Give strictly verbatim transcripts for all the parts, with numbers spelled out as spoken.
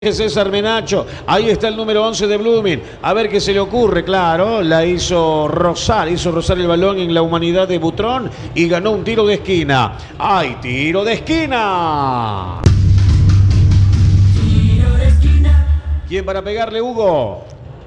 César Menacho, ahí está el número once de Blooming, a ver qué se le ocurre, claro, la hizo rozar, hizo rozar el balón en la humanidad de Butrón y ganó un tiro de esquina. ¡Ay, tiro de esquina! Tiro de esquina. ¿Quién para pegarle, Hugo?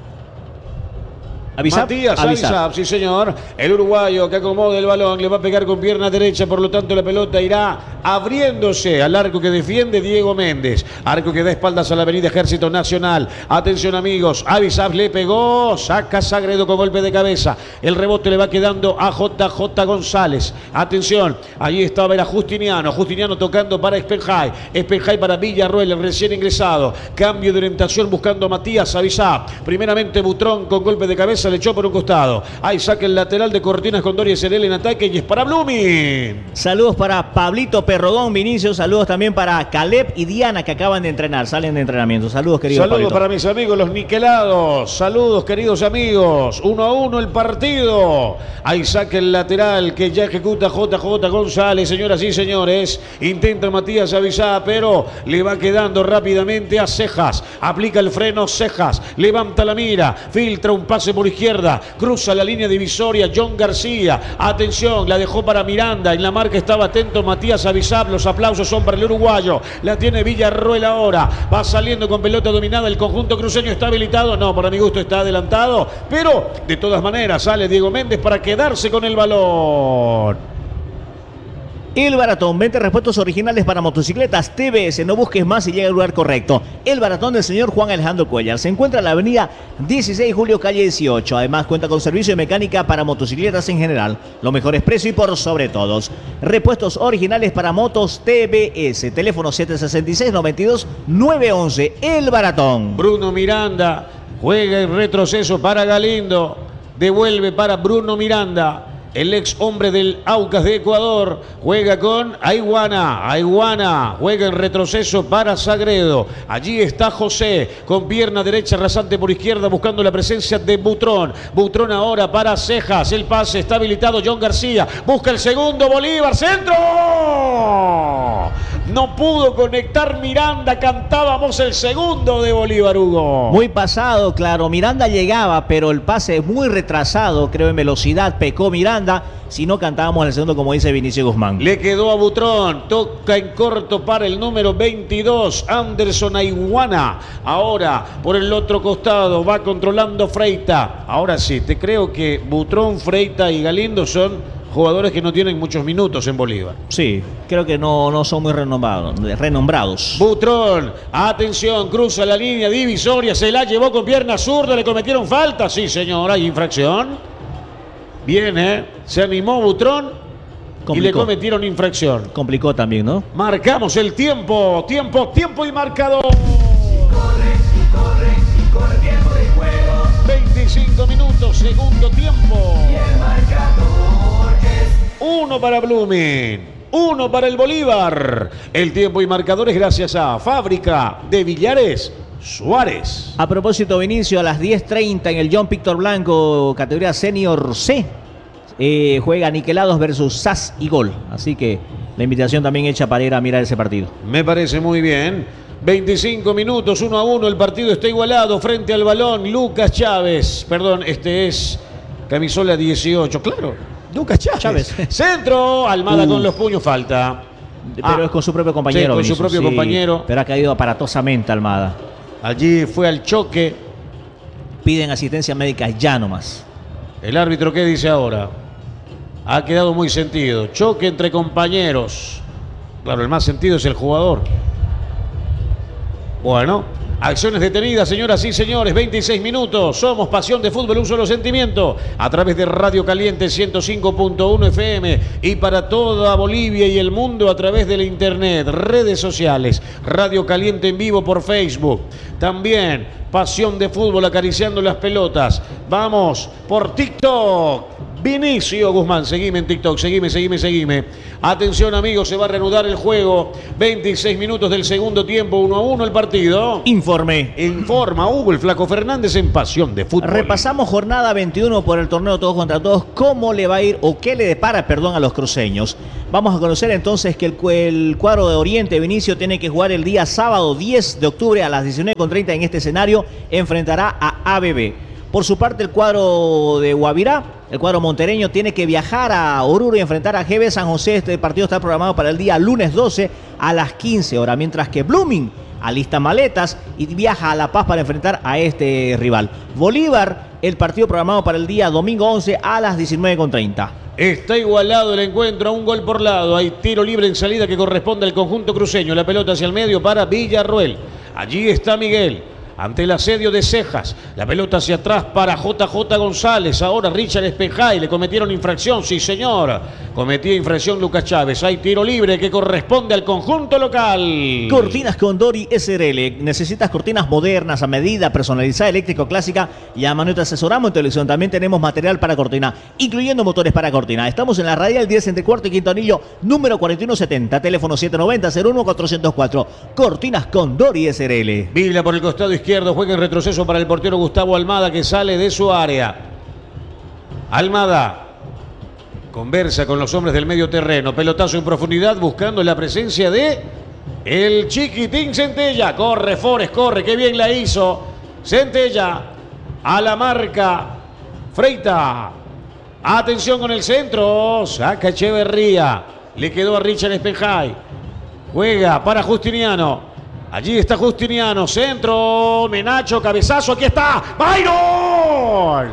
Avisap, Matías Avisap. Avisap, sí señor. El uruguayo que acomoda el balón, le va a pegar con pierna derecha, por lo tanto la pelota irá abriéndose al arco que defiende Diego Méndez. Arco que da espaldas a la avenida Ejército Nacional. Atención amigos, Avisap le pegó, saca Sagredo con golpe de cabeza. El rebote le va quedando a J J González. Atención, allí estaba era Justiniano. Justiniano tocando para Espenjay. Espenjay para Villarroel, el recién ingresado. Cambio de orientación buscando a Matías Avisap. Primeramente Butrón con golpe de cabeza. Le echó por un costado. Ahí saca el lateral de Cortinas con Doria Serel en ataque y es para Blooming. Saludos para Pablito Perrodón, Vinicio. Saludos también para Caleb y Diana que acaban de entrenar, salen de entrenamiento. Saludos, queridos. Saludos Pablito. para mis amigos los niquelados. Saludos, queridos amigos. Uno a uno el partido. Ahí saca el lateral que ya ejecuta J J González. Señoras y señores, intenta Matías Avisap, pero le va quedando rápidamente a Cejas. Aplica el freno Cejas. Levanta la mira. Filtra un pase por izquierda, cruza la línea divisoria John García, atención, la dejó para Miranda, en la marca estaba atento Matías Avisap, los aplausos son para el uruguayo, la tiene Villarroel ahora, va saliendo con pelota dominada, el conjunto cruceño está habilitado, no, para mi gusto está adelantado, pero de todas maneras sale Diego Méndez para quedarse con el balón. El Baratón, vende repuestos originales para motocicletas T V S, no busques más y llega al lugar correcto. El Baratón del señor Juan Alejandro Cuellar se encuentra en la avenida dieciséis de julio, calle dieciocho. Además cuenta con servicio de mecánica para motocicletas en general, los mejores precios y por sobre todos. Repuestos originales para motos T V S, teléfono siete seis seis, nueve dos, nueve once, El Baratón. Bruno Miranda juega en retroceso para Galindo, devuelve para Bruno Miranda. El ex hombre del Aucas de Ecuador juega con Aiguana. Aiguana juega en retroceso para Sagredo. Allí está José con pierna derecha rasante por izquierda buscando la presencia de Butrón. Butrón ahora para Cejas. El pase está habilitado. John García busca el segundo. Bolívar. ¡Centro! No pudo conectar Miranda. Cantábamos el segundo de Bolívar, Hugo. Muy pasado, claro. Miranda llegaba, pero el pase es muy retrasado. Creo en velocidad. Pecó Miranda. Si no cantábamos el segundo, como dice Vinicio Guzmán. Le quedó a Butrón. Toca en corto para el número veintidós, Anderson Aiguana. Ahora, por el otro costado, va controlando Freita. Ahora sí, te creo que Butrón, Freita y Galindo son jugadores que no tienen muchos minutos en Bolívar. Sí, creo que no, no son muy renombrados, renombrados. Butrón, atención, cruza la línea divisoria, se la llevó con pierna zurda, le cometieron falta. Sí, señor, hay infracción. Bien, ¿eh? Se animó Butrón y le cometieron infracción. Complicó también, ¿no? Marcamos el tiempo, tiempo, tiempo y marcador. Corre, corre, corre tiempo de juego. veinticinco minutos, segundo tiempo. Y el marcador es uno para Blooming, uno para el Bolívar. El tiempo y marcador es gracias a Fábrica de Villares Suárez. A propósito, Vinicio, a las diez treinta en el John Víctor Blanco, categoría Senior C, eh, juega Niquelados versus S A S y Gol. Así que la invitación también hecha para ir a mirar ese partido. Me parece muy bien. veinticinco minutos, uno a uno, el partido está igualado. Frente al balón, Lucas Chávez. Perdón, este es camisola dieciocho, claro. Lucas Chávez. Chávez. Centro, Almada Uh. con los puños, falta. Pero Ah, es con su propio compañero. sí, con Vinicio, su propio sí, compañero. Pero ha caído aparatosamente Almada. Allí fue al choque. Piden asistencia médica ya nomás. El árbitro, ¿qué dice ahora? Ha quedado muy sentido. Choque entre compañeros. Claro, el más sentido es el jugador. Bueno, acciones detenidas, señoras y señores. veintiséis minutos. Somos Pasión de Fútbol, un solo sentimiento. A través de Radio Caliente ciento cinco punto uno F M y para toda Bolivia y el mundo a través de la internet, redes sociales. Radio Caliente en vivo por Facebook. También Pasión de Fútbol acariciando las pelotas. Vamos por TikTok. Vinicio Guzmán. Seguime en TikTok, seguime, seguime, seguime. Atención amigos, se va a reanudar el juego. veintiséis minutos del segundo tiempo, uno a uno el partido. Informe. Informa Hugo el Flaco Fernández en Pasión de Fútbol. Repasamos jornada veintiuno por el torneo Todos contra Todos. ¿Cómo le va a ir o qué le depara, perdón, a los cruceños? Vamos a conocer entonces que el, el cuadro de Oriente Vinicio tiene que jugar el día sábado diez de octubre a las diecinueve con treinta en este escenario. Enfrentará a A B B. Por su parte, el cuadro de Guavirá, el cuadro montereño, tiene que viajar a Oruro y enfrentar a G B San José. Este partido está programado para el día lunes doce a las quince horas, mientras que Blooming alista maletas y viaja a La Paz para enfrentar a este rival. Bolívar, el partido programado para el día domingo once a las diecinueve con treinta. Está igualado el encuentro a un gol por lado. Hay tiro libre en salida que corresponde al conjunto cruceño. La pelota hacia el medio para Villarroel. Allí está Miguel. Ante el asedio de Cejas, la pelota hacia atrás para J J González. Ahora Richard Espejay, le cometieron infracción, sí señor. Cometía infracción Lucas Chávez. Hay tiro libre que corresponde al conjunto local. Cortinas Condori S R L. Necesitas cortinas modernas, a medida, personalizada, eléctrico, clásica. Y a mano te asesoramos en televisión. También tenemos material para cortina, incluyendo motores para cortina. Estamos en la radial diez entre cuarto y quinto anillo, número cuarenta y uno setenta. Teléfono siete noventa cero uno cuatrocientos cuatro. Cortinas Condori S R L. Vila por el costado izquierdo. Izquierdo, juega en retroceso para el portero Gustavo Almada, que sale de su área. Almada conversa con los hombres del medio terreno. Pelotazo en profundidad buscando la presencia de el chiquitín Centella. Corre Forest, corre, qué bien la hizo. Centella a la marca. Freita. Atención con el centro. Saca Echeverría. Le quedó a Richard Espejay. Juega para Justiniano. Allí está Justiniano, centro, Menacho, cabezazo, aquí está, ¡Byron!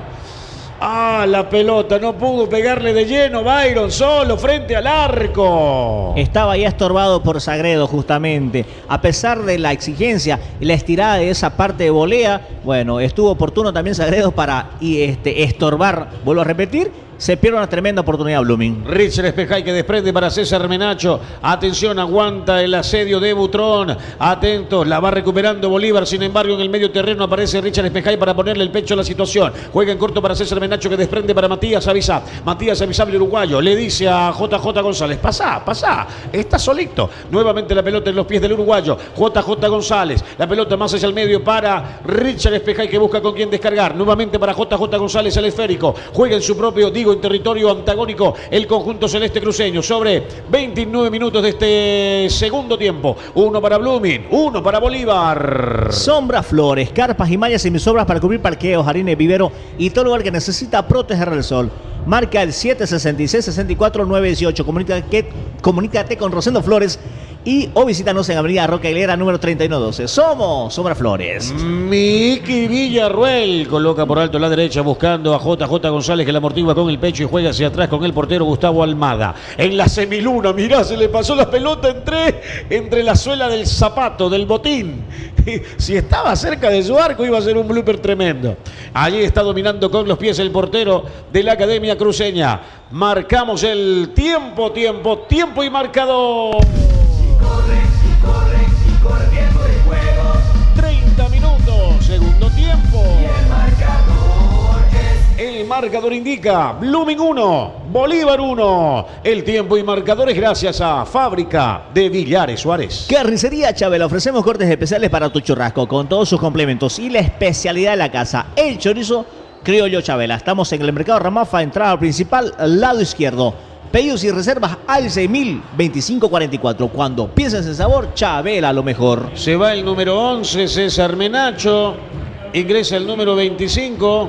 Ah, la pelota, no pudo pegarle de lleno, Byron, solo frente al arco. Estaba ya estorbado por Sagredo justamente. A pesar de la exigencia y la estirada de esa parte de volea, bueno, estuvo oportuno también Sagredo para y este, estorbar, vuelvo a repetir. Se pierde una tremenda oportunidad Blooming. Richard Espejay que desprende para César Menacho. Atención, aguanta el asedio de Butrón. Atentos, la va recuperando Bolívar. Sin embargo, en el medio terreno aparece Richard Espejay para ponerle el pecho a la situación. Juega en corto para César Menacho que desprende para Matías Avizá. Matías Avizá, el uruguayo. Le dice a J J González, pasá, pasá. Está solito. Nuevamente la pelota en los pies del uruguayo. J J González. La pelota más hacia el medio para Richard Espejay que busca con quién descargar. Nuevamente para J J González el esférico. Juega en su propio, digo, en territorio antagónico el conjunto celeste cruceño sobre veintinueve minutos de este segundo tiempo. Uno para Blooming, uno para Bolívar. Sombra Flores, carpas y mallas semisobras para cubrir parqueos, harines, vivero y todo lugar que necesita proteger del sol. Marca el siete sesenta y seis, sesenta y cuatro, nueve dieciocho. Comunícate, comunícate con Rosendo Flores y o visítanos en Avenida Roca Hilera número treinta y uno doce. Somos Sombra Flores. Miki Villarruel coloca por alto la derecha buscando a J J González que la amortigua con el pecho y juega hacia atrás con el portero Gustavo Almada. En la semiluna, mirá, se le pasó la pelota entre, entre la suela del zapato, del botín. Si estaba cerca de su arco iba a ser un blooper tremendo. Allí está dominando con los pies el portero de la Academia Cruceña. Marcamos el tiempo, tiempo, tiempo y marcador. Corre, corre, corre tiempo de juego. treinta minutos, segundo tiempo. Y el marcador es... El marcador indica Blooming uno, Bolívar uno. El tiempo y marcador es gracias a Fábrica de Villares Suárez. Carnicería Chabela, ofrecemos cortes especiales para tu churrasco con todos sus complementos y la especialidad de la casa, el chorizo criollo Chabela. Estamos en el mercado Ramafa, entrada principal, lado izquierdo. Pedidos y reservas al seis mil veinticinco cuarenta y cuatro. Cuando pienses en sabor, Chabela lo mejor. Se va el número once, César Menacho. Ingresa el número veinticinco.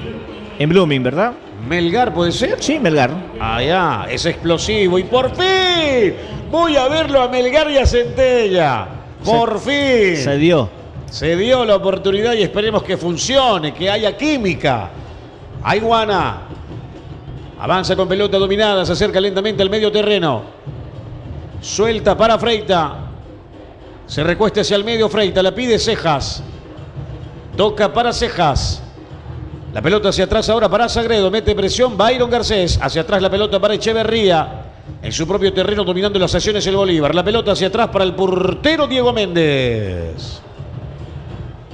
En Blooming, ¿verdad? Melgar, ¿puede ser? Sí, Melgar. Allá, es explosivo. Y por fin voy a verlo a Melgar y a Centella. Por fin. Se dio. Se dio la oportunidad y esperemos que funcione, que haya química. Aiguana. Avanza con pelota dominada, se acerca lentamente al medio terreno. Suelta para Freita. Se recuesta hacia el medio Freita, la pide Cejas. Toca para Cejas. La pelota hacia atrás ahora para Sagredo. Mete presión Byron Garcés. Hacia atrás la pelota para Echeverría. En su propio terreno dominando las acciones el Bolívar. La pelota hacia atrás para el portero Diego Méndez.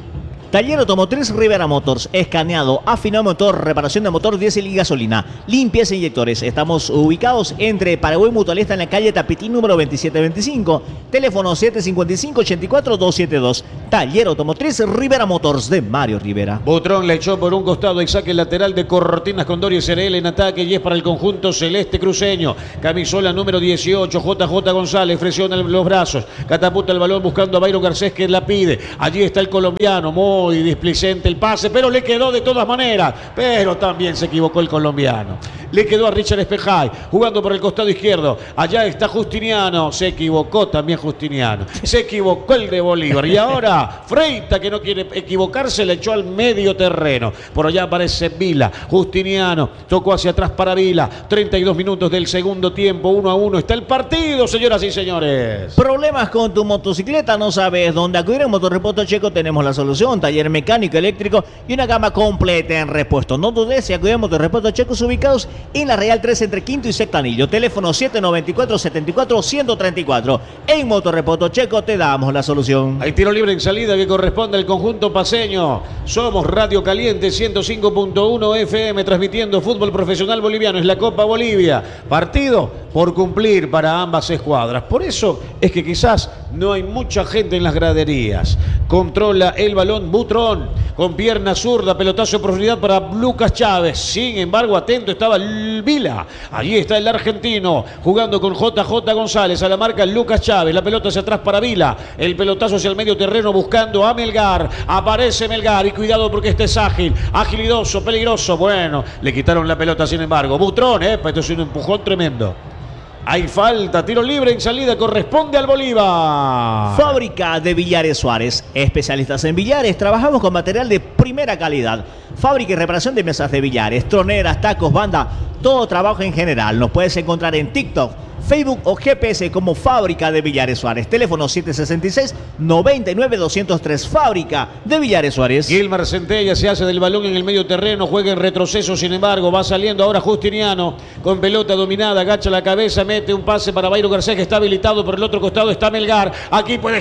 Taller Automotriz Rivera Motors, escaneado, afinado motor, reparación de motor diésel y gasolina, limpieza e inyectores. Estamos ubicados entre Paraguay Mutualista en la calle Tapitín número veintisiete veinticinco, teléfono siete cinco cinco, ocho cuatro, dos siete dos. Taller Automotriz Rivera Motors de Mario Rivera. Butrón le echó por un costado y saque lateral de Cortinas con Doria S R L en ataque y es para el conjunto celeste cruceño. Camisola número dieciocho, J J González, presiona los brazos, catapulta el balón buscando a Byron Garcés que la pide. Allí está el colombiano, muy displicente el pase, pero le quedó de todas maneras. Pero también se equivocó el colombiano. Le quedó a Richard Espejay, jugando por el costado izquierdo. Allá está Justiniano. Se equivocó también Justiniano. Se equivocó el de Bolívar. Y ahora Freita, que no quiere equivocarse, le echó al medio terreno. Por allá aparece Vila. Justiniano tocó hacia atrás para Vila. treinta y dos minutos del segundo tiempo. uno a uno está el partido, señoras y señores. ¿Problemas con tu motocicleta? ¿No sabes dónde acudir? En Motorrepuesto Checo tenemos la solución. Taller mecánico, eléctrico y una gama completa en repuesto. No dudes si acudimos a Motorrepuesto Checos ubicados en la Real tres entre Quinto y Sexto Anillo. Teléfono siete nueve cuatro, siete cuatro, uno cero tres cuatro. En Motorrepuesto Checo te damos la solución. Hay tiro libre en salida que corresponde al conjunto paceño. Somos Radio Caliente ciento cinco punto uno F M transmitiendo fútbol profesional boliviano. Es la Copa Bolivia. Partido por cumplir para ambas escuadras. Por eso es que quizás no hay mucha gente en las graderías. Controla el balón Butrón con pierna zurda, pelotazo de profundidad para Lucas Chávez. Sin embargo, atento estaba el Vila. Allí está el argentino jugando con J J González. A la marca Lucas Chávez. La pelota hacia atrás para Vila. El pelotazo hacia el medio terreno buscando a Melgar. Aparece Melgar y cuidado porque este es ágil, agilidoso, peligroso. Bueno, le quitaron la pelota sin embargo. Butrón, eh, esto es un empujón tremendo. Hay falta, tiro libre en salida, corresponde al Bolívar. Fábrica de Billares Suárez, especialistas en billares, trabajamos con material de primera calidad. Fábrica y reparación de mesas de billares, troneras, tacos, banda, todo trabajo en general. Nos puedes encontrar en TikTok, Facebook o G P S como Fábrica de Billares Suárez. Teléfono siete seis seis, nueve nueve, dos cero tres. Fábrica de Billares Suárez. Gilmar Centella se hace del balón en el medio terreno, juega en retroceso, sin embargo, va saliendo ahora Justiniano con pelota dominada, agacha la cabeza, mete un pase para Byron Garcés que está habilitado. Por el otro costado está Melgar. Aquí puede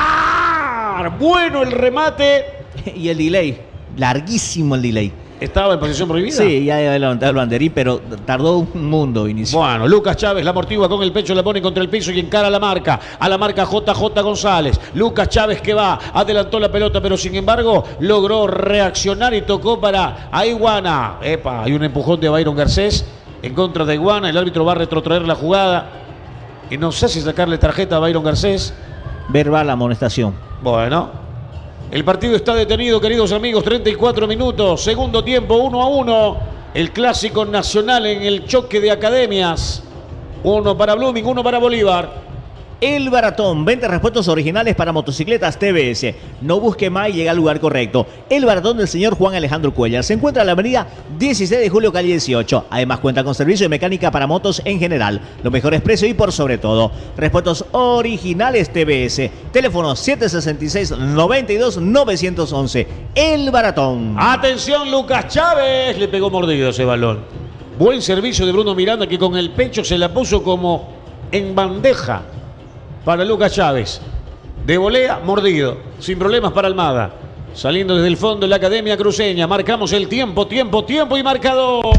estar. Bueno el remate. Y el delay, larguísimo el delay. ¿Estaba en posición prohibida? Sí, ya había levantado el banderín, pero tardó un mundo iniciar. Bueno, Lucas Chávez la amortigua con el pecho, la pone contra el piso y encara a la marca. A la marca J J González. Lucas Chávez que va, adelantó la pelota, pero sin embargo logró reaccionar y tocó para Iguana. Epa, hay un empujón de Byron Garcés en contra de Iguana. El árbitro va a retrotraer la jugada. Y no sé si sacarle tarjeta a Byron Garcés. Verbal amonestación. Bueno. El partido está detenido, queridos amigos, treinta y cuatro minutos, segundo tiempo, uno a uno. El clásico nacional en el choque de academias. Uno para Blooming, uno para Bolívar. El Baratón, venta repuestos originales para motocicletas T V S. No busque más y llega al lugar correcto. El Baratón del señor Juan Alejandro Cuellar se encuentra en la avenida dieciséis de julio, calle dieciocho. Además cuenta con servicio de mecánica para motos en general. Los mejores precios y por sobre todo, repuestos originales T V S. Teléfono siete seis seis, nueve dos, nueve uno uno. El Baratón. Atención, Lucas Chávez. Le pegó mordido ese balón. Buen servicio de Bruno Miranda que con el pecho se la puso como en bandeja. Para Lucas Chávez. De volea, mordido. Sin problemas para Almada. Saliendo desde el fondo de la Academia Cruceña. Marcamos el tiempo, tiempo, tiempo y marcador. Corre,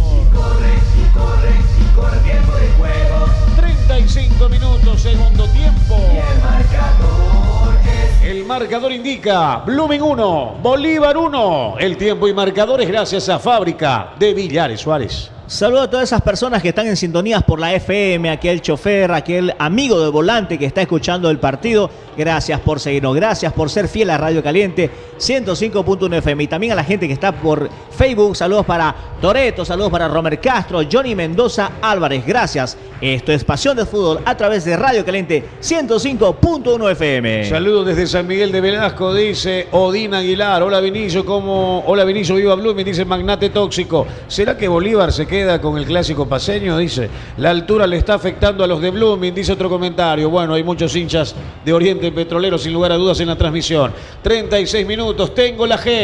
corre, corre, tiempo de juego. treinta y cinco minutos, segundo tiempo. Y el marcador es... El marcador indica Blooming uno, Bolívar uno. El tiempo y marcador es gracias a Fábrica de Billares Suárez. Saludo a todas esas personas que están en sintonías por la F M, aquel chofer, aquel amigo de volante que está escuchando el partido. Gracias por seguirnos, gracias por ser fiel a Radio Caliente ciento cinco punto uno F M. Y también a la gente que está por Facebook, saludos para Toreto, saludos para Romer Castro, Johnny Mendoza Álvarez. Gracias. Esto es Pasión de Fútbol a través de Radio Caliente ciento cinco punto uno F M. Saludos desde San Miguel de Velasco, dice Odín Aguilar. Hola Vinicio, ¿cómo? Hola Vinicio, viva Blooming, dice Magnate Tóxico. ¿Será que Bolívar se queda con el clásico paceño? Dice, la altura le está afectando a los de Blooming, dice otro comentario. Bueno, hay muchos hinchas de Oriente Petrolero sin lugar a dudas en la transmisión. treinta y seis minutos, tengo la G.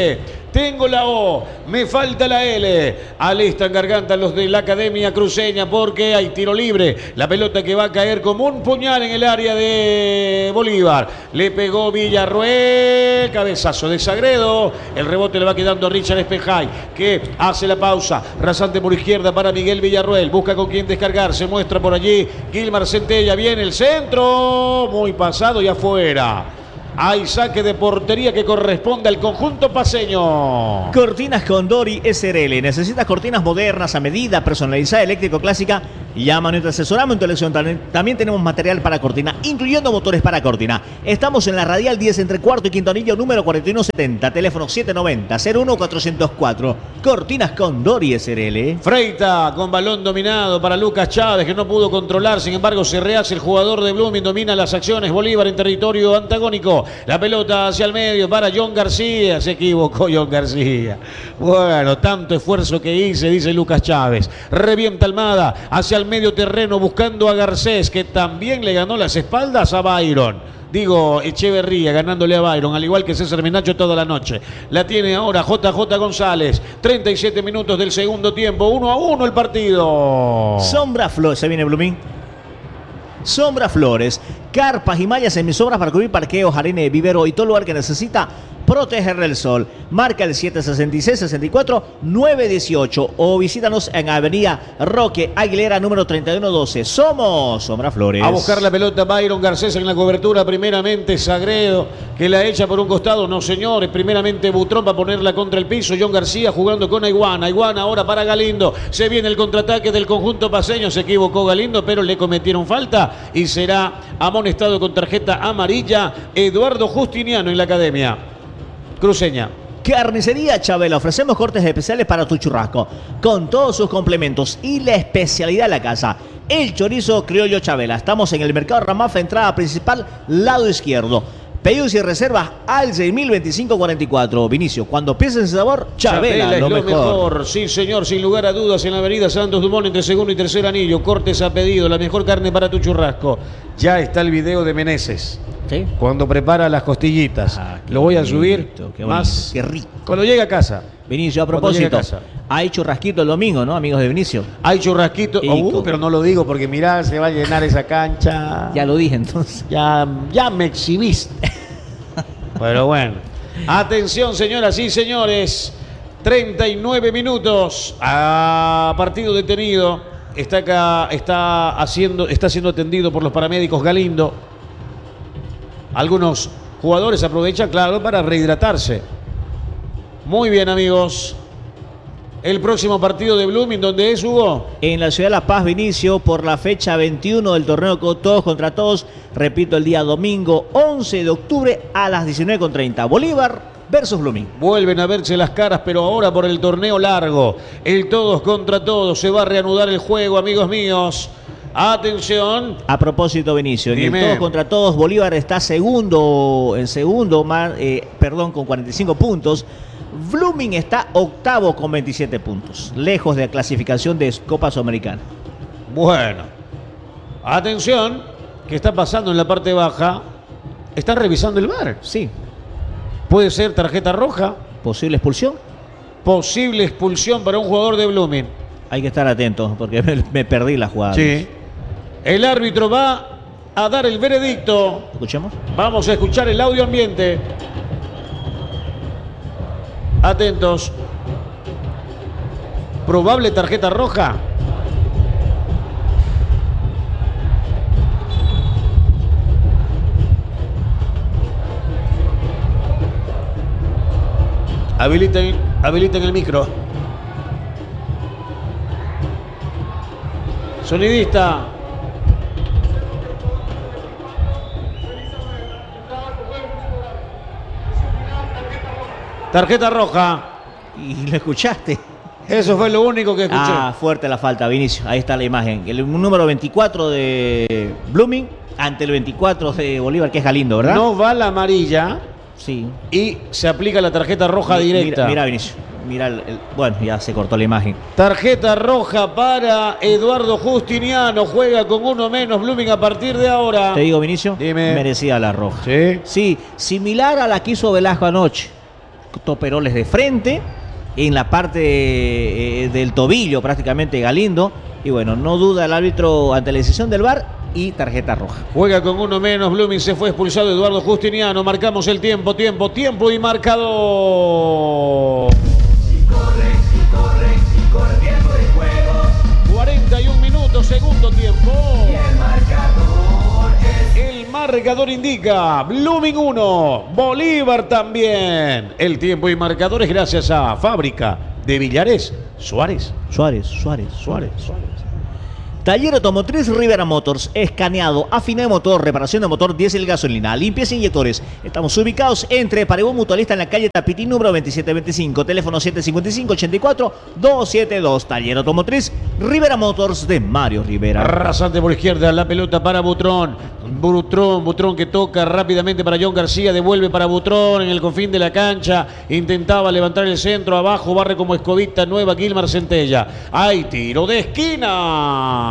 Tengo la O, me falta la L. Alistan garganta los de la Academia Cruceña porque hay tiro libre. La pelota que va a caer como un puñal en el área de Bolívar. Le pegó Villarruel, cabezazo de Sagredo. El rebote le va quedando a Richard Espejay, que hace la pausa. Rasante por izquierda para Miguel Villarruel. Busca con quién descargar. Se muestra por allí Gilmar Centella. Viene el centro. Muy pasado y afuera. Hay saque de portería que corresponde al conjunto paceño. Cortinas Condori S R L. ¿Necesitas cortinas modernas, a medida, personalizada, eléctrico, clásica? Llama y te asesoramos en tu elección. También tenemos material para cortina, incluyendo motores para cortina. Estamos en la Radial diez entre Cuarto y Quinto Anillo, número cuarenta y uno setenta. Teléfono siete noventa, cero uno cuatrocientos cuatro. Cortinas Condori S R L. Freita con balón dominado para Lucas Chávez, que no pudo controlar. Sin embargo, se rehace el jugador de Blooming. Domina las acciones. Bolívar en territorio antagónico. La pelota hacia el medio para John García. Se equivocó John García. Bueno, tanto esfuerzo que hice, dice Lucas Chávez. Revienta Almada hacia el medio terreno buscando a Garcés, que también le ganó las espaldas a Byron. Digo, Echeverría ganándole a Byron, al igual que César Menacho toda la noche. La tiene ahora J J González. treinta y siete minutos del segundo tiempo. uno a uno el partido. Sombra Flores. Se viene Blooming. Sombra Flores, carpas y mallas semisobras para cubrir parqueos, arena de vivero y todo lugar que necesita proteger del sol. Marca el siete sesenta y seis, sesenta y cuatro, nueve dieciocho o visítanos en Avenida Roque Aguilera número treinta y uno doce. Somos Sombra Flores. A buscar la pelota Byron Garcés en la cobertura. Primeramente Sagredo, que la echa por un costado. No, señores. Primeramente Butrón para ponerla contra el piso. John García jugando con Aiguana. Aiguana ahora para Galindo. Se viene el contraataque del conjunto paceño. Se equivocó Galindo, pero le cometieron falta y será amonestado con tarjeta amarilla Eduardo Justiniano en la Academia Cruceña. Carnicería Chabela. Ofrecemos cortes especiales para tu churrasco, con todos sus complementos y la especialidad de la casa, el chorizo criollo Chabela. Estamos en el Mercado Ramafa, entrada principal, lado izquierdo. Pedidos y reservas al seis mil veinticinco cuarenta y cuatro. Vinicio, cuando pienses en sabor, Chabela, Chabela es lo, lo mejor. mejor. Sí, señor, sin lugar a dudas, en la avenida Santos Dumont, entre segundo y tercer anillo. Cortes a pedido, la mejor carne para tu churrasco. Ya está el video de Meneses. ¿Sí? Cuando prepara las costillitas. Ah, lo voy a subir bonito, qué más. bonito, qué rico. Cuando llegue a casa. Vinicio, a Cuando llegue a propósito, casa. hay churrasquito el domingo, ¿no, amigos de Vinicio? Hay churrasquito. Y Uh, con- pero no lo digo porque mirá, se va a llenar esa cancha. Ya lo dije entonces. Ya, ya me exhibiste. Pero bueno. Atención, señoras y señores. treinta y nueve minutos. A partido detenido. Está acá, está haciendo, está siendo atendido por los paramédicos Galindo. Algunos jugadores aprovechan, claro, para rehidratarse. Muy bien, amigos. El próximo partido de Blooming, ¿dónde es, Hugo? En la ciudad de La Paz, Vinicio, por la fecha veintiuno del torneo Todos contra Todos. Repito, el día domingo once de octubre a las diecinueve con treinta. Bolívar versus Blooming. Vuelven a verse las caras, pero ahora por el torneo largo. El todos contra todos. Se va a reanudar el juego, amigos míos. Atención. A propósito, Vinicio, en Dime. el Todos contra Todos, Bolívar está segundo, en segundo, mar- eh, perdón, con cuarenta y cinco puntos. Blooming está octavo con veintisiete puntos, lejos de la clasificación de Copa Sudamericana. Bueno. Atención. ¿Qué está pasando en la parte baja? Están revisando el V A R. Sí, Puede ser tarjeta roja. posible expulsión. Posible expulsión para un jugador de Blooming. Hay que estar atentos porque me, me perdí la jugada. Sí. El árbitro va a dar el veredicto. Escuchemos. Vamos a escuchar el audio ambiente. Atentos. Probable tarjeta roja. Habiliten, habiliten el micro. Sonidista. Tarjeta roja. Y lo escuchaste. Eso fue lo único que escuché. Ah, fuerte la falta, Vinicio. Ahí está la imagen. El número veinticuatro de Blooming ante el veinticuatro de Bolívar, que es Galindo, ¿verdad? No va la amarilla Sí. y se aplica la tarjeta roja Mi- directa. Mira, mira, Vinicio. Mira, el- el- bueno, ya se cortó la imagen. Tarjeta roja para Eduardo Justiniano. Juega con uno menos Blooming a partir de ahora. Te digo, Vinicio, Dime. merecida la roja. Sí. Sí, similar a la que hizo Velasco anoche. toperoles de frente, en la parte eh, del tobillo prácticamente Galindo. Y bueno, no duda el árbitro ante la decisión del V A R y tarjeta roja. Juega con uno menos, Blooming se fue expulsado, Eduardo Justiniano. Marcamos el tiempo, tiempo, tiempo y marcador. Si corre, si corre, si corre, tiempo de juego. cuarenta y un minutos, segundo tiempo. Y el marcador es... El marcador indica Blooming uno, Bolívar también. El tiempo y marcadores gracias a Fábrica de Villares Suárez. Suárez, Suárez, Suárez, Suárez. Taller Automotriz Rivera Motors, escaneado, afinado de motor, reparación de motor, diésel, gasolina, limpieza e inyectores. Estamos ubicados entre Paregón Mutualista en la calle Tapitín número veintisiete veinticinco, teléfono siete cinco cinco, ochenta y cuatro, doscientos setenta y dos. Taller Automotriz Rivera Motors de Mario Rivera. Rasante por izquierda, la pelota para Butrón. Butrón, Butrón que toca rápidamente para John García, devuelve para Butrón en el confín de la cancha. Intentaba levantar el centro, abajo barre como escobita nueva Gilmar Centella. Hay tiro de esquina.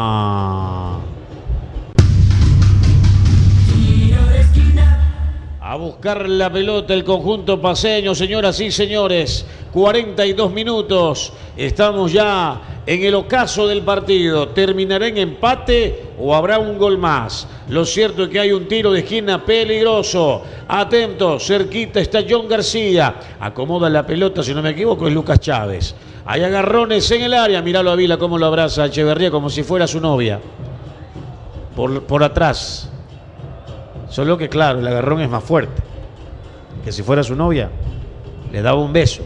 Tiro de esquina. A buscar la pelota el conjunto paseño, señoras y señores. cuarenta y dos minutos. Estamos ya en el ocaso del partido. ¿Terminará en empate o habrá un gol más? Lo cierto es que hay un tiro de esquina peligroso. Atentos, cerquita está John García. Acomoda la pelota, si no me equivoco, es Lucas Chávez. Hay agarrones en el área. Míralo a Vila cómo lo abraza a Echeverría como si fuera su novia. Por, por atrás. Solo que claro, el agarrón es más fuerte. Que si fuera su novia, le daba un beso.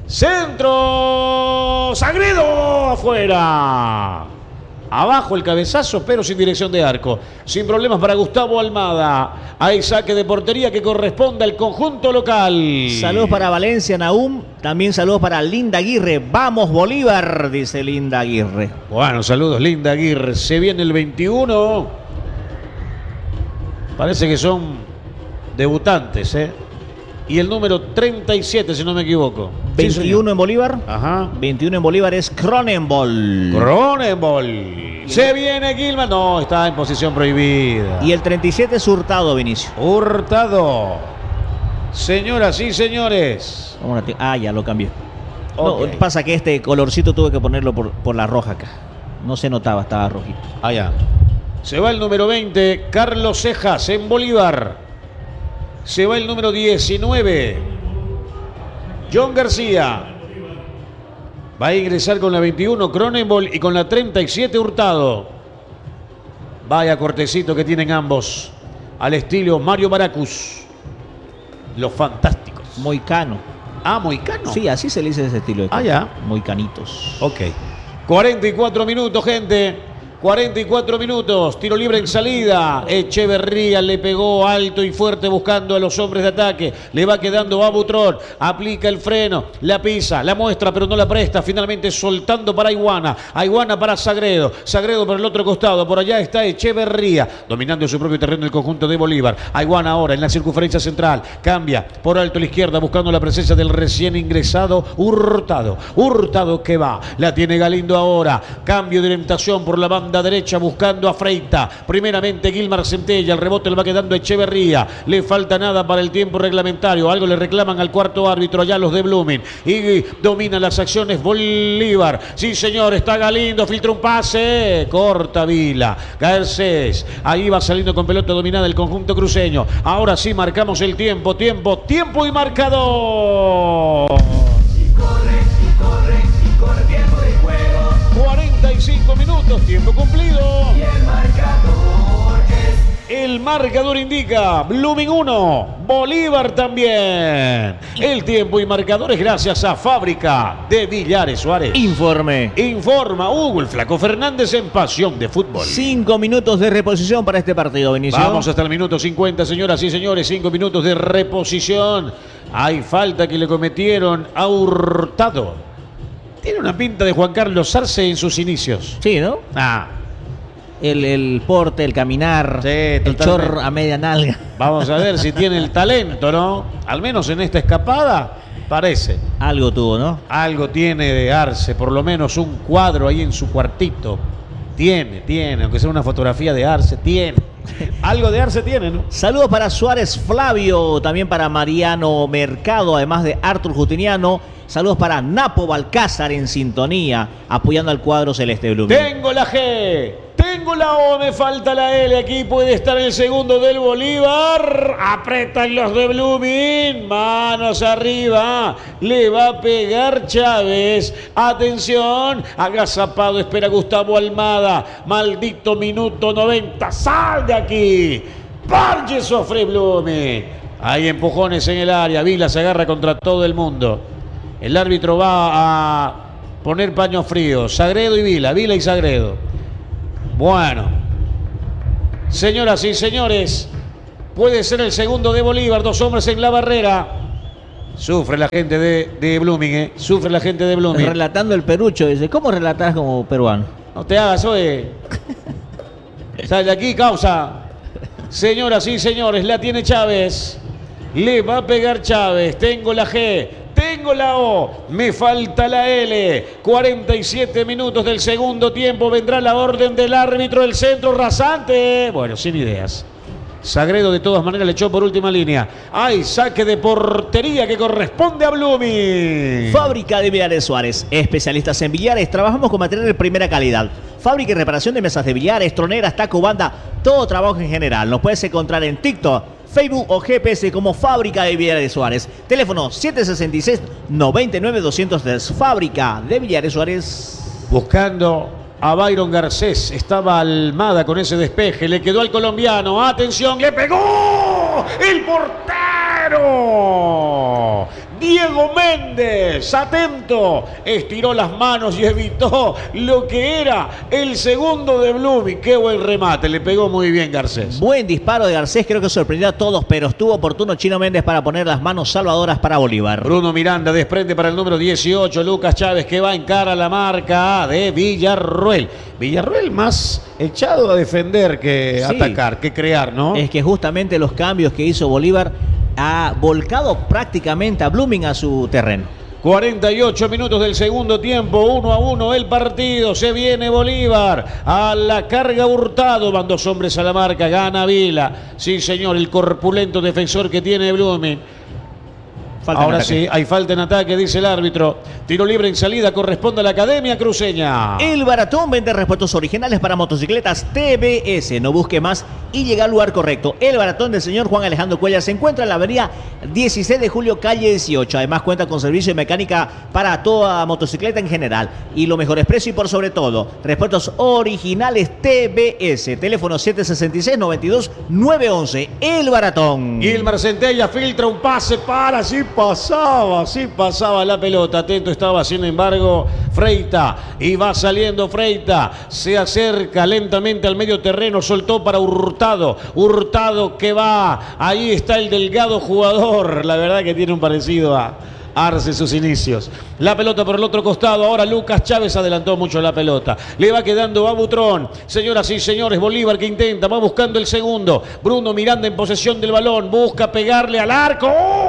Centro. Sagredo afuera. Abajo el cabezazo, pero sin dirección de arco. Sin problemas para Gustavo Almada. Hay saque de portería que corresponde al conjunto local. Saludos para Valencia, Nahum. También saludos para Linda Aguirre. Vamos Bolívar, dice Linda Aguirre. Bueno, saludos Linda Aguirre. Se viene el veintiuno. Parece que son debutantes, ¿eh? Y el número treinta y siete, si no me equivoco. veintiuno Sí, en Bolívar. ajá. veintiuno en Bolívar es Cronenbol. Cronenbol. Se viene Gilman. No, está en posición prohibida. Y el treinta y siete es Hurtado, Vinicio. Hurtado. Señoras y señores. Vamos a ah, ya lo cambié. Ok. No, pasa que este colorcito tuve que ponerlo por, por la roja acá. No se notaba, estaba rojito. Allá. Se va el número veinte, Carlos Cejas en Bolívar. Se va el número diecinueve, John García. Va a ingresar con la veintiuno, Cronenbol, y con la treinta y siete, Hurtado. Vaya cortecito que tienen ambos. Al estilo Mario Baracus. Los fantásticos. Moicano. Ah, Moicano. Sí, así se le dice ese estilo de Ah, corte. ya. Moicanitos. Ok. cuarenta y cuatro minutos, gente. cuarenta y cuatro minutos. Tiro libre en salida. Echeverría le pegó alto y fuerte buscando a los hombres de ataque. Le va quedando a Butrón. Aplica el freno. La pisa. La muestra, pero no la presta. Finalmente soltando para Iguana. Iguana para Sagredo. Sagredo por el otro costado. Por allá está Echeverría. Dominando su propio terreno el conjunto de Bolívar. Iguana ahora en la circunferencia central. Cambia por alto a la izquierda buscando la presencia del recién ingresado Hurtado. Hurtado que va. La tiene Galindo ahora. Cambio de orientación por la banda derecha buscando a Freita. Primeramente Gilmar Centella. El rebote le va quedando a Echeverría. Le falta nada para el tiempo reglamentario. Algo le reclaman al cuarto árbitro allá los de Blooming. Y dominan las acciones Bolívar. Sí, señor. Está Galindo. Filtra un pase. Corta Vila. Garcés. Ahí va saliendo con pelota dominada el conjunto cruceño. Ahora sí marcamos el tiempo. Tiempo. Tiempo y marcador. Si corre, si corre, si corre, tiempo de juego. cuarenta y cinco minutos, tiempo cumplido. Y el marcador es... El marcador indica Blooming uno, Bolívar también. El tiempo y marcadores gracias a Fábrica de Villares Suárez. Informe. Informa Hugo el Flaco Fernández en Pasión de Fútbol. Cinco minutos de reposición para este partido, Vinicio. Vamos hasta el minuto cincuenta, señoras y señores. Cinco minutos de reposición. Hay falta que le cometieron a Hurtado. Tiene una pinta de Juan Carlos Arce en sus inicios. Sí, ¿no? Ah, El, el porte, el caminar, Sí, el totalmente. chorro a media nalga. vamos a ver si tiene el talento, ¿no? Al menos en esta escapada, parece. Algo tuvo, ¿no? Algo tiene de Arce, por lo menos un cuadro ahí en su cuartito. Tiene, tiene, aunque sea una fotografía de Arce, tiene. Algo de Arce tiene, ¿no? Saludos para Suárez Flavio, también para Mariano Mercado, además de Artur Justiniano. Saludos para Napo Balcázar en sintonía, apoyando al cuadro celeste Blooming. Tengo la G, tengo la O, me falta la L. Aquí puede estar el segundo del Bolívar. Apretan los de Blooming. Manos arriba. Le va a pegar Chávez. Atención. Agazapado espera Gustavo Almada. Maldito minuto noventa. Sal de aquí. Parche sofre Blooming. Hay empujones en el área. Vila se agarra contra todo el mundo. El árbitro va a poner paños fríos. Sagredo y Vila. Vila y Sagredo. Bueno. Señoras y señores. Puede ser el segundo de Bolívar. Dos hombres en la barrera. Sufre la gente de, de Blooming, ¿eh? Sufre la gente de Blooming. Relatando el perucho. Dice, ¿cómo relatás como peruano? No te hagas, oye. Sal de aquí, causa. Señoras y señores, la tiene Chávez. Le va a pegar Chávez. Tengo la G. Tengo la O, me falta la L. cuarenta y siete minutos del segundo tiempo. Vendrá la orden del árbitro del centro rasante. Bueno, sin ideas. Sagredo de todas maneras le echó por última línea. Hay saque de portería que corresponde a Blooming. Fábrica de Billares Suárez. Especialistas en billares. Trabajamos con material de primera calidad. Fábrica y reparación de mesas de billares, troneras, taco, banda. Todo trabajo en general. Nos puedes encontrar en TikTok, Facebook o G P S como Fábrica de Billares Suárez. Teléfono siete seis seis, nueve nueve, dos cero tres. Fábrica de Billares Suárez. Buscando a Byron Garcés. Estaba Almada con ese despeje. Le quedó al colombiano. Atención, le pegó el portero. Diego Méndez, atento, estiró las manos y evitó lo que era el segundo de Blooming. Qué buen remate, le pegó muy bien Garcés. Buen disparo de Garcés, creo que sorprendió a todos, pero estuvo oportuno Chino Méndez para poner las manos salvadoras para Bolívar. Bruno Miranda desprende para el número dieciocho, Lucas Chávez, que va en cara a la marca de Villarroel. Villarroel más echado a defender que Sí. atacar, que crear, ¿no? Es que justamente los cambios que hizo Bolívar ha volcado prácticamente a Blooming a su terreno. cuarenta y ocho minutos del segundo tiempo, uno a uno el partido, se viene Bolívar, a la carga Hurtado, van dos hombres a la marca, gana Vila, sí señor, el corpulento defensor que tiene Blooming. Falta Ahora sí, hay falta en ataque, dice el árbitro. Tiro libre en salida, corresponde a la Academia Cruceña. El Baratón vende repuestos originales para motocicletas T B S. No busque más y llega al lugar correcto. El Baratón del señor Juan Alejandro Cuellar se encuentra en la avenida dieciséis de julio, calle dieciocho. Además cuenta con servicio de mecánica para toda motocicleta en general. Y los mejores precios y por sobre todo, repuestos originales T B S. Teléfono siete seis seis, nueve dos, nueve once. El Baratón. Gilmar Centella filtra un pase para, sí pasaba, sí pasaba la pelota. Atento estaba, sin embargo, Freita. Y va saliendo Freita. Se acerca lentamente al medio terreno. Soltó para Hurtado. Hurtado que va. Ahí está el delgado jugador. La verdad que tiene un parecido a Arce sus inicios. La pelota por el otro costado. Ahora Lucas Chávez adelantó mucho la pelota. Le va quedando a Butrón. Señoras y señores, Bolívar que intenta. Va buscando el segundo. Bruno Miranda en posesión del balón. Busca pegarle al arco.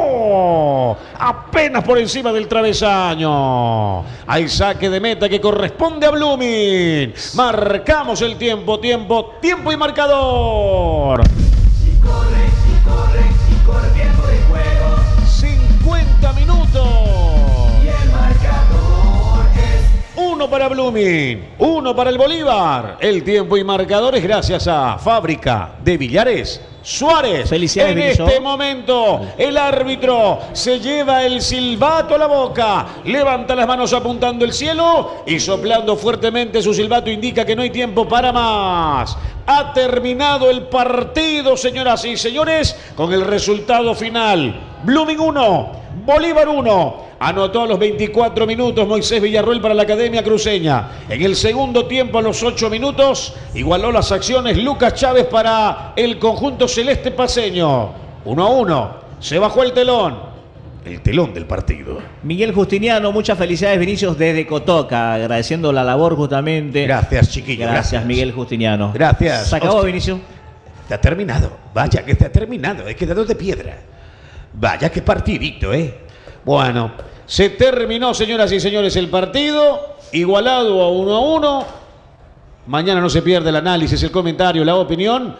¡Oh! Apenas por encima del travesaño. Hay saque de meta que corresponde a Blooming. Marcamos el tiempo, tiempo, tiempo y marcador. Si corre, si corre, si corre, tiempo de juego. cincuenta minutos. Y el marcador es Uno para Blooming, uno para el Bolívar. El tiempo y marcadores gracias a Fábrica de Billares Suárez. Felicidades, en Vinillo. este momento, el árbitro se lleva el silbato a la boca, levanta las manos apuntando el cielo y soplando fuertemente su silbato indica que no hay tiempo para más. Ha terminado el partido, señoras y señores, con el resultado final. Blooming uno, Bolívar uno. Anotó a los veinticuatro minutos Moisés Villarroel para la Academia Cruceña. En el segundo tiempo, a los ocho minutos, igualó las acciones Lucas Chávez para el conjunto celeste paceño. Uno a uno. Se bajó el telón. El telón del partido. Miguel Justiniano, muchas felicidades, Vinicius, desde Cotoca, agradeciendo la labor justamente. Gracias, chiquillo. Gracias, Gracias. Miguel Justiniano. Gracias. Se acabó, Hostia. Vinicius. Está terminado. Vaya que está terminado. Es quedado de piedra. Vaya que partidito, ¿eh? Bueno, se terminó, señoras y señores, el partido. Igualado a uno a uno. Mañana no se pierde el análisis, el comentario, la opinión.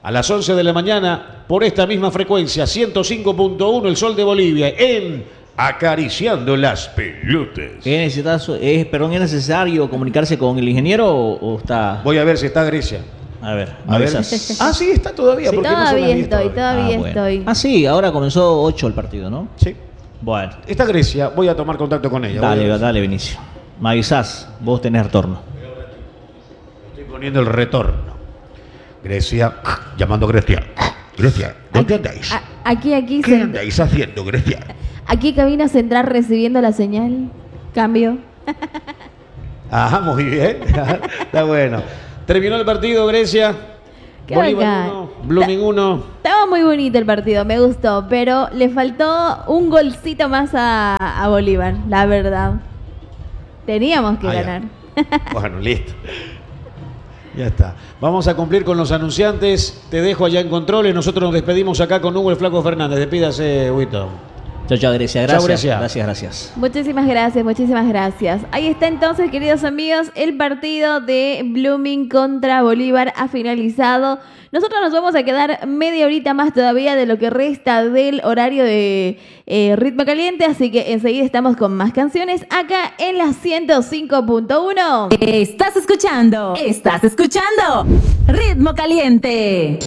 a las once de la mañana por esta misma frecuencia, ciento cinco punto uno, el Sol de Bolivia, en Acariciando las Pelotas. ¿Es, necesitas, es, perdón, ¿es necesario comunicarse con el ingeniero o, o está...? Voy a ver si está Grecia. A ver, A ver. avisas. Ah, sí, está todavía. Sí. porque no son las Todavía diez estoy, todavía Ah, bueno. estoy. Ah, sí, ahora comenzó ocho el partido, ¿no? Sí. Bueno, Está Grecia, voy a tomar contacto con ella. dale, Voy a- dale, Vinicio. Me avisás, vos tenés retorno. Estoy poniendo el retorno. Grecia, llamando a Grecia. Grecia, ¿dónde andáis? A- Aquí, aquí, ¿Qué cent- andáis haciendo, Grecia? aquí cabina central recibiendo la señal. Cambio. Ah, muy bien. Está bueno. Terminó el partido, Grecia. Qué Bolívar bacán. uno, Blooming uno. Estaba muy bonito el partido, me gustó, pero le faltó un golcito más a, a Bolívar, la verdad. Teníamos que Ah, ya. ganar. Bueno, listo. Ya está. Vamos a cumplir con los anunciantes. Te dejo allá en controles. Nosotros nos despedimos acá con Hugo el Flaco Fernández. Despídase, Huito. Chao, chao, Grecia. Chao, Gracias. Grecia. Gracias, gracias. Muchísimas gracias, muchísimas gracias. Ahí está entonces, queridos amigos, el partido de Blooming contra Bolívar ha finalizado. Nosotros nos vamos a quedar media horita más todavía de lo que resta del horario de eh, Ritmo Caliente, así que enseguida estamos con más canciones acá en la ciento cinco punto uno. Estás escuchando, estás escuchando Ritmo Caliente.